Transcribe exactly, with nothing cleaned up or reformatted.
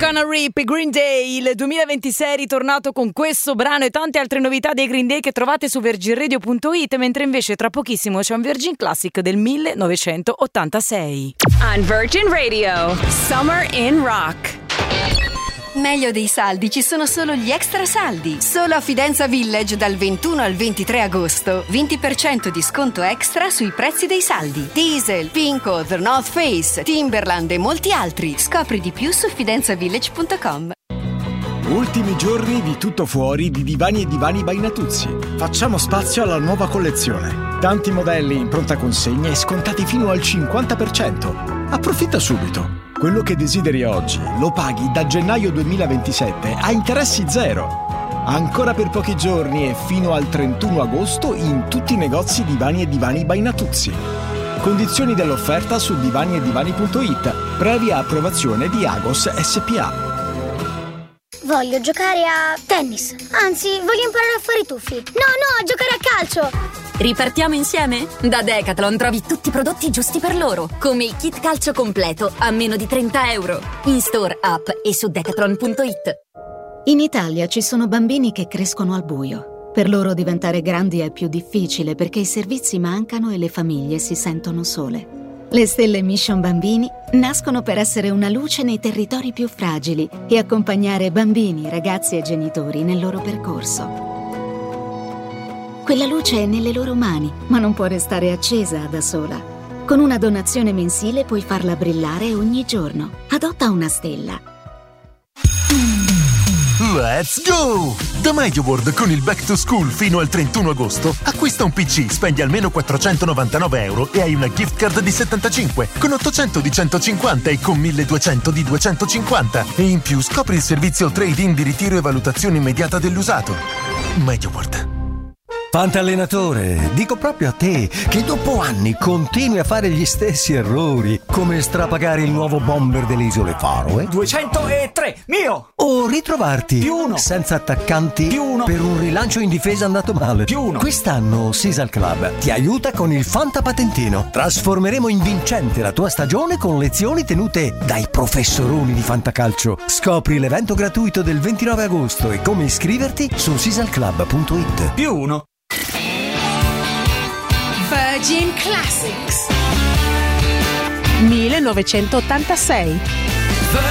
Gonna Rip, Green Day, il duemilaventisei è ritornato con questo brano e tante altre novità dei Green Day che trovate su virgin radio punto it, mentre invece tra pochissimo c'è un Virgin Classic del millenovecentottantasei. On Virgin Radio, Summer in Rock. Meglio dei saldi ci sono solo gli extra saldi. Solo a Fidenza Village dal ventuno al ventitré agosto. venti per cento di sconto extra sui prezzi dei saldi. Diesel, Pinko, The North Face, Timberland e molti altri. Scopri di più su fidenza village punto com. Ultimi giorni di tutto fuori di Divani e Divani by Natuzzi. Facciamo spazio alla nuova collezione. Tanti modelli in pronta consegna e scontati fino al cinquanta per cento. Approfitta subito. Quello che desideri oggi lo paghi da gennaio duemilaventisette a interessi zero. Ancora per pochi giorni e fino al trentuno agosto in tutti i negozi Divani e Divani by Natuzzi. Condizioni dell'offerta su divani e divani punto it, previa approvazione di Agos S P A. Voglio giocare a tennis. Anzi, voglio imparare a fare i tuffi. No, no, a giocare a calcio. Ripartiamo insieme? Da Decathlon trovi tutti i prodotti giusti per loro, come il kit calcio completo a meno di trenta euro. In store, app e su decathlon punto it. In Italia ci sono bambini che crescono al buio. Per loro diventare grandi è più difficile perché i servizi mancano e le famiglie si sentono sole. Le Stelle Mission Bambini nascono per essere una luce nei territori più fragili e accompagnare bambini, ragazzi e genitori nel loro percorso. Quella luce è nelle loro mani, ma non può restare accesa da sola. Con una donazione mensile puoi farla brillare ogni giorno. Adotta una stella. Let's go! Da MediaWorld con il Back to School fino al trentuno agosto acquista un P C, spendi almeno quattrocentonovantanove euro e hai una gift card di settantacinque, con ottocento di centocinquanta e con milleduecento di duecentocinquanta. E in più scopri il servizio trade-in di ritiro e valutazione immediata dell'usato. MediaWorld. Fantallenatore, dico proprio a te che dopo anni continui a fare gli stessi errori, come strapagare il nuovo bomber delle isole Faroe. duecentotre, mio! O ritrovarti più uno senza attaccanti più uno per un rilancio in difesa andato male. Più uno. Quest'anno Sisal Club ti aiuta con il Fantapatentino. Trasformeremo in vincente la tua stagione con lezioni tenute dai professoroni di Fantacalcio. Scopri l'evento gratuito del ventinove agosto e come iscriverti su sisal club punto it. Più uno. Virgin Classics millenovecentottantasei.